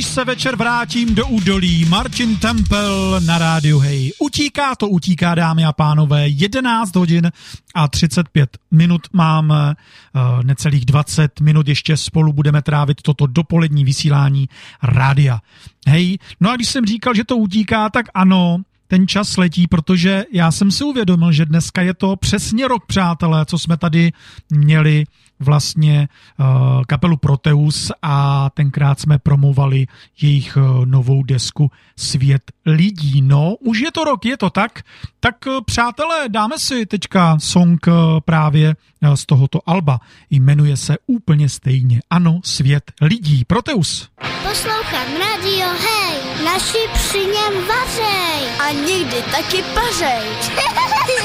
Se večer vrátím do údolí. Martin Tempel na rádiu Hej. Utíká, dámy a pánové. 11 hodin a 35 minut máme, necelých 20 minut ještě spolu budeme trávit toto dopolední vysílání rádia Hej. No a když jsem říkal, že to utíká, tak ano, ten čas letí, protože já jsem si uvědomil, že dneska je to přesně rok, přátelé, co jsme tady měli vlastně kapelu Proteus a tenkrát jsme promovali jejich novou desku Svět lidí. No, už je to rok, je to tak? Tak přátelé, dáme si teďka song právě z tohoto alba. Jmenuje se úplně stejně. Ano, Svět lidí. Proteus. Poslouchám Radio Hej, naši při něm vařej a někdy taky pařej.